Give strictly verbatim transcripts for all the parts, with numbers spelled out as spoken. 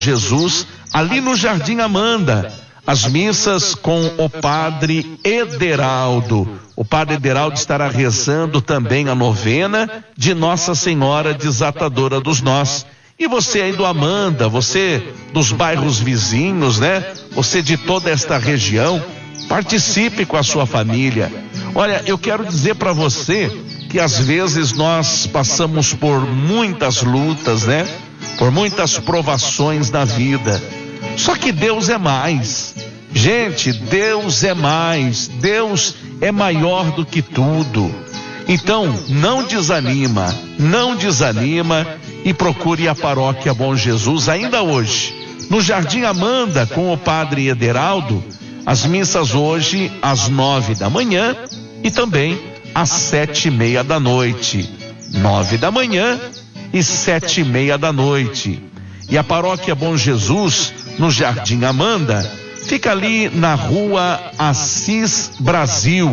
Jesus, ali no Jardim Amanda, as missas com o padre Ederaldo. O padre Ederaldo estará rezando também a novena de Nossa Senhora Desatadora dos Nós. E você aí do Amanda, você dos bairros vizinhos, né? Você de toda esta região, participe com a sua família. Olha, eu quero dizer para você que às vezes nós passamos por muitas lutas, né? Por muitas provações na vida. Só que Deus é mais. Gente, Deus é mais. Deus é maior do que tudo. Então, não desanima, não desanima e procure a Paróquia Bom Jesus ainda hoje. No Jardim Amanda, com o padre Ederaldo, as missas hoje às nove da manhã e também às sete e meia da noite. Nove da manhã e sete e meia da noite. E a Paróquia Bom Jesus, no Jardim Amanda, fica ali na rua Assis Brasil,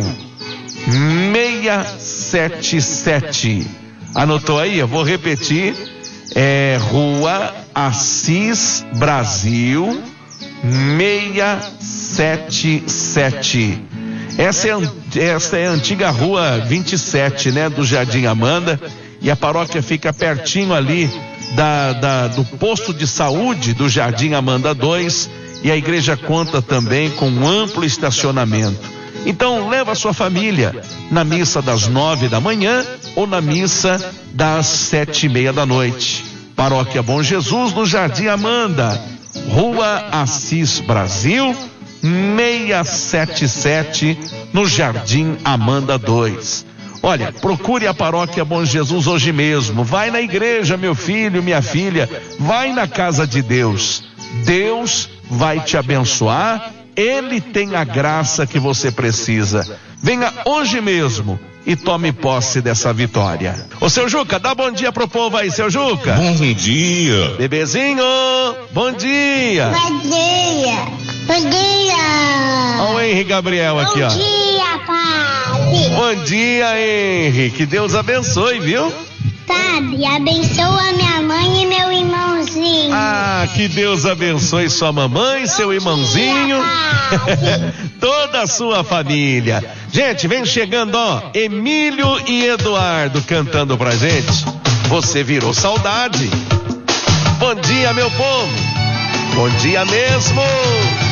seiscentos e setenta e sete. Anotou aí? Eu vou repetir. É rua Assis Brasil, seiscentos e setenta e sete. Essa é, essa é a antiga rua vinte e sete, né? Do Jardim Amanda. E a paróquia fica pertinho ali da, da, do posto de saúde do Jardim Amanda dois, e a igreja conta também com um amplo estacionamento. Então leva a sua família na missa das nove da manhã ou na missa das sete e meia da noite. Paróquia Bom Jesus no Jardim Amanda, rua Assis Brasil, seiscentos e setenta e sete, no Jardim Amanda dois. Olha, procure a Paróquia Bom Jesus hoje mesmo. Vai na igreja, meu filho, minha filha. Vai na casa de Deus. Deus vai te abençoar. Ele tem a graça que você precisa. Venha hoje mesmo e tome posse dessa vitória. Ô, seu Juca, dá bom dia pro povo aí, seu Juca. Bom dia. Bebezinho, bom dia. Bom dia. Bom dia. Olha o Henri Gabriel aqui, ó. Bom dia, padre. Bom dia, Henri. Que Deus abençoe, viu? Padre, abençoa minha mãe e meu irmãozinho. Ah, que Deus abençoe sua mamãe, seu irmãozinho, toda a sua família. Gente, vem chegando, ó, Emílio e Eduardo cantando pra gente. Você virou saudade. Bom dia, meu povo. Bom dia mesmo.